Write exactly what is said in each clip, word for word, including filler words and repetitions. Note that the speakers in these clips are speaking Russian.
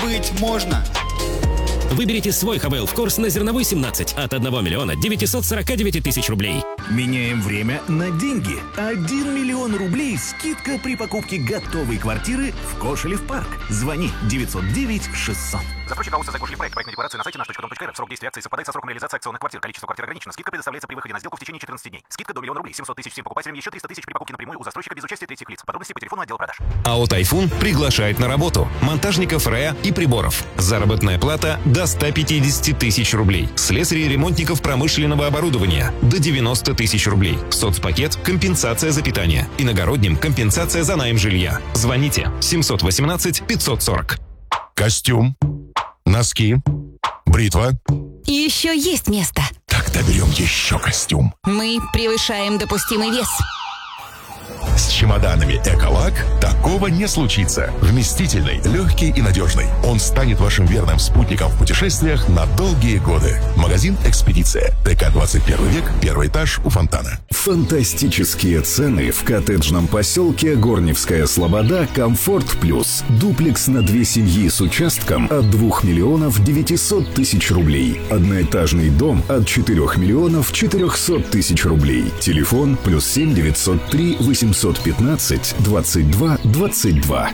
быть можно. Выберите свой ХВЛ в курс на Зерновой семнадцать от одного миллиона девятисот сорока девяти тысяч рублей. Меняем время на деньги. один миллион рублей скидка при покупке готовой квартиры в Кошелев парк. Звони девятьсот девять шестьсот. Застройщик АО «Создай Кошелев проект». Проектная декларация на сайте наш точка дом точка эр эф. Срок действия акции совпадает со сроком реализации акционных квартир. Количество квартир ограничено. Скидка предоставляется при выходе на сделку в течение четырнадцати дней. Скидка до миллиона рублей. семьсот тысяч всем покупателям. Еще триста тысяч при покупке напрямую у застройщика без участия третьих лиц. Подробности по телефону отдела продаж. АО «Тайфун» приглашает на работу монтажников РЭА и приборов. Заработная плата до ста пятидесяти тысяч рублей. Слесарей и ремонтников промышленного оборудования до девяноста тысяч рублей. Соцпакет – компенсация за питание. Иногородним – компенсация за найм жилья. Звоните семьсот восемнадцать пятьсот сорок. Костюм, носки, бритва. И еще есть место. Тогда берем еще костюм. Мы превышаем допустимый вес. С чемоданами «Эколак» такого не случится. Вместительный, легкий и надежный. Он станет вашим верным спутником в путешествиях на долгие годы. Магазин «Экспедиция». ТК двадцать первый век, первый этаж у фонтана. Фантастические цены в коттеджном поселке Горневская Слобода «Комфорт Плюс». Дуплекс на две семьи с участком от двух миллионов девятисот тысяч рублей. Одноэтажный дом от четырех миллионов четырехсот тысяч рублей. Телефон плюс семь девятьсот три восемьсот пятнадцать двадцать два двадцать два.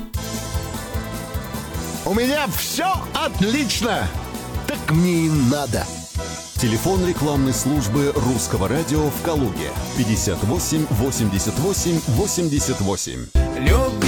У меня все отлично. Так мне и надо. Телефон рекламной службы Русского радио в Калуге. пятьдесят восемь восемьдесят восемь восемьдесят восемь.